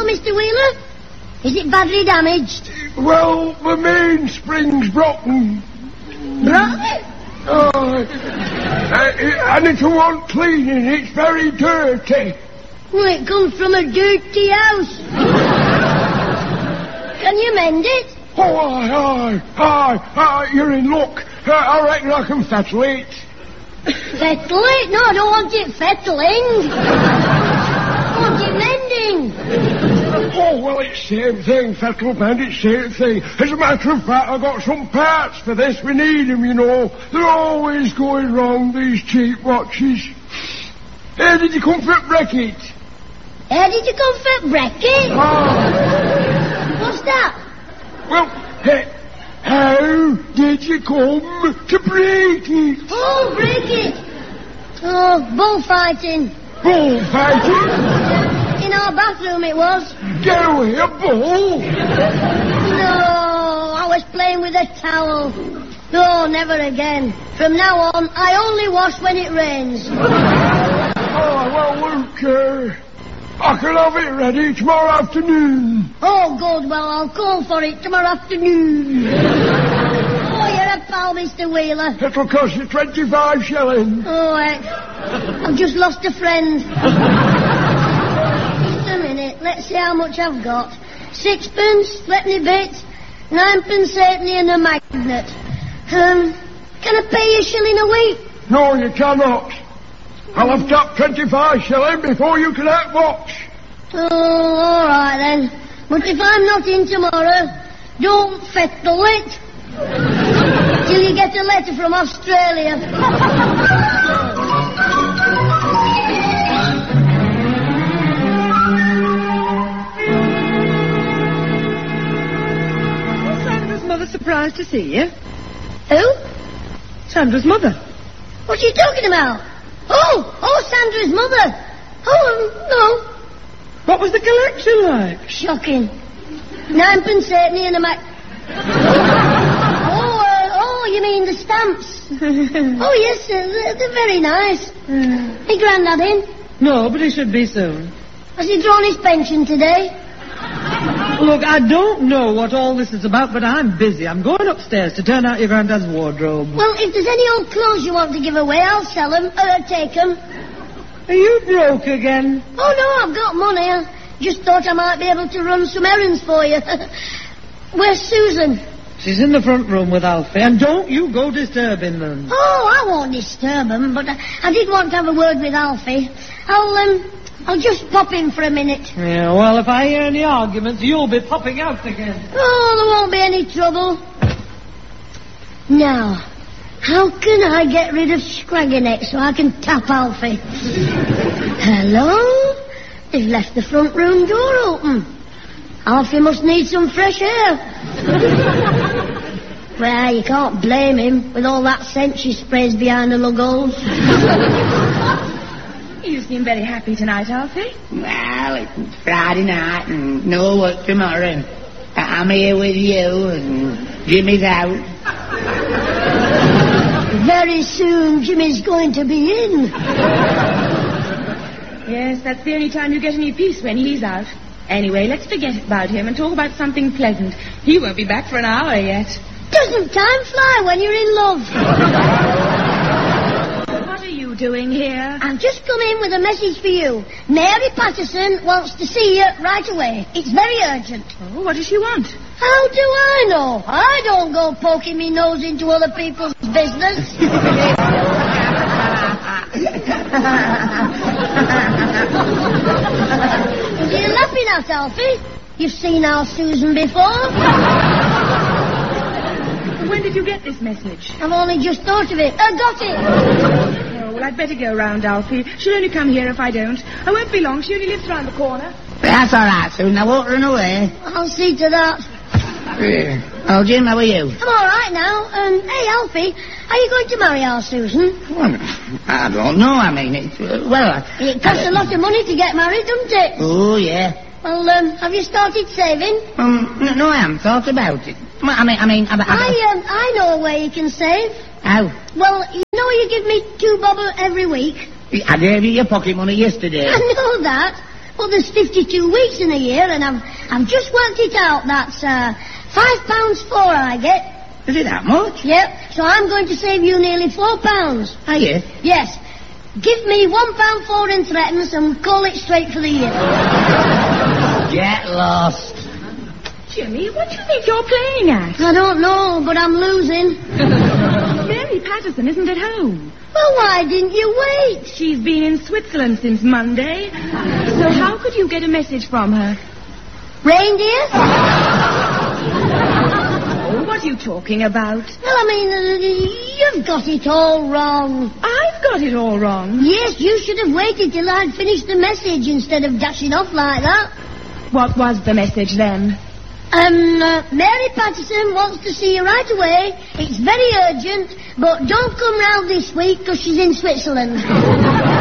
Mr. Wheeler? Is it badly damaged? Well, the mainspring's broken. Broken? And it'll want cleaning. It's very dirty. Well, it comes from a dirty house. Can you mend it? Oh, aye, you're in luck. I reckon I can fettle it. Fettle it? No, I don't want it fettling. I want it mending. Oh, well, it's same thing, fettle, mend, it's same thing. As a matter of fact, I've got some parts for this. We need them, you know. They're always going wrong, these cheap watches. Hey, did you come for Breckett? How did you come for Breckett? What's that? Well, how did you come to Breckett? Oh, Breckett. Oh, bullfighting. Bullfighting? In our bathroom it was. Get away, a bull? No, I was playing with a towel. No, never again. From now on, I only wash when it rains. Oh, well, Luke, I can have it ready tomorrow afternoon. Oh, good. Well, I'll call for it tomorrow afternoon. Oh, you're a pal, Mr. Wheeler. It'll cost you 25 shillings. Oh, heck. I've just lost a friend. Just a minute. Let's see how much I've got. 6pence, threepenny bit, 9pence halfpenny and a magnet. Can I pay you a shilling a week? No, you cannot. I'll have to have 25 shillings before you can have watch. Oh, all right then. But if I'm not in tomorrow, don't fettle it till you get a letter from Australia. Was Sandra's mother surprised to see you? Who? Sandra's mother. What are you talking about? Oh, Sandra's mother. Oh, no. What was the collection like? Shocking. 9pence halfpenny and a Oh, you mean the stamps? Oh, yes, they're very nice. My granddad in? No, but he should be soon. Has he drawn his pension today? Look, I don't know what all this is about, but I'm busy. I'm going upstairs to turn out your granddad's wardrobe. Well, if there's any old clothes you want to give away, I'll sell them, take them. Are you broke again? Oh, no, I've got money. I just thought I might be able to run some errands for you. Where's Susan? She's in the front room with Alfie, and don't you go disturbing them. Oh, I won't disturb them, but I did want to have a word with Alfie. I'll just pop in for a minute. Yeah, well, if I hear any arguments, you'll be popping out again. Oh, there won't be any trouble. Now, how can I get rid of Scraggy Neck so I can tap Alfie? Hello? They've left the front room door open. Alfie must need some fresh air. Well, you can't blame him with all that scent she sprays behind the lug holes. You seem very happy tonight, Alfie. Well, it's Friday night and no work tomorrow. And I'm here with you and Jimmy's out. Very soon Jimmy's going to be in. Yes, that's the only time you get any peace, when he's out. Anyway, let's forget about him and talk about something pleasant. He won't be back for an hour yet. Doesn't time fly when you're in love? What are you doing here? I've just come in with a message for you. Mary Patterson wants to see you right away. It's very urgent. Oh, what does she want? How do I know? I don't go poking me nose into other people's business. What are you laughing at, Alfie? You've seen our Susan before. When did you get this message? I've only just thought of it. Got it. Oh, well, I'd better go round, Alfie. She'll only come here if I don't. I won't be long. She only lives round the corner. That's all right, Susan. I won't run away. I'll see to that. Oh, Jim, how are you? I'm all right now. Hey, Alfie, are you going to marry our Susan? Well, I don't know. I mean, it's... It costs a lot of money to get married, doesn't it? Oh, yeah. Well, have you started saving? No, I haven't thought about it. I know a way you can save. How? Well, you know you give me £2 every week. I gave you your pocket money yesterday. I know that. Well, there's 52 weeks in a year, and I've just worked it out. That's £5.4 I get. Is it that much? Yep. So I'm going to save you nearly £4. Are you? Yes. Give me £1.4 in threatens and call it straight for the year. Get lost. Jimmy, what do you think you're playing at? I don't know, but I'm losing. Mary Patterson isn't at home. Well, why didn't you wait? She's been in Switzerland since Monday. So how could you get a message from her? Reindeer? Oh, what are you talking about? Well, I mean, you've got it all wrong. I've got it all wrong. Yes, you should have waited till I'd finished the message instead of dashing off like that. What was the message then? Mary Patterson wants to see you right away. It's very urgent, but don't come round this week because she's in Switzerland.